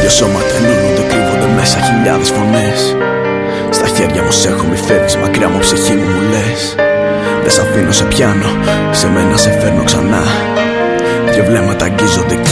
Δυο σώματα ενώνονται, κρύβονται μέσα χιλιάδες φωνές. Στα χέρια μου σε έχω, μη φεύγεις μακριά μου, ψυχή μου λες. Δεν σ' αφήνω, σε πιάνω, σε μένα σε φέρνω ξανά. Δυο βλέμματα αγγίζονται.